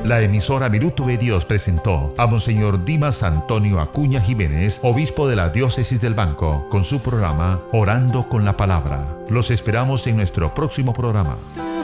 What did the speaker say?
La emisora Minuto de Dios presentó a Monseñor Dimas Antonio Acuña Jiménez, obispo de la Diócesis del Banco, con su programa Orando con la Palabra. Los esperamos en nuestro próximo programa.